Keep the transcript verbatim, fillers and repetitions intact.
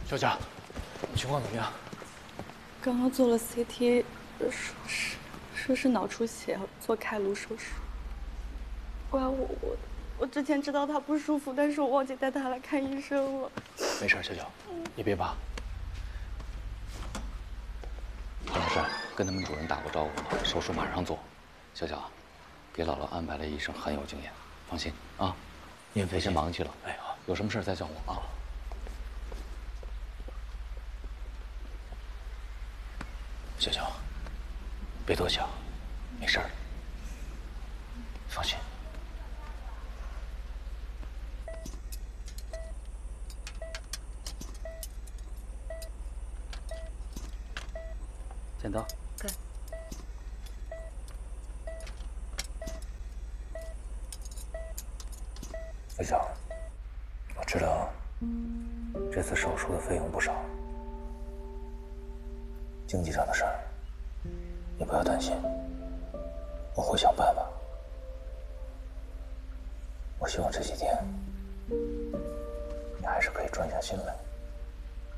小贾，情况怎么样？ 刚刚做了 C T， 说是说是脑出血，要做开颅手术。怪我我我之前知道他不舒服，但是我忘记带他来看医生了。 没事，小贾，你别怕。唐老师跟他们主任打过招呼了，手术马上做。小贾，给姥姥安排了医生很有经验，放心啊。您别先忙去了。哎，好，有什么事再叫我啊。小乔，别多想，没事儿，放心。剪刀。 对。 小乔，我知道这次手术的费用不少，经济上的事儿你不要担心，我会想办法。我希望这几天你还是可以专下心来。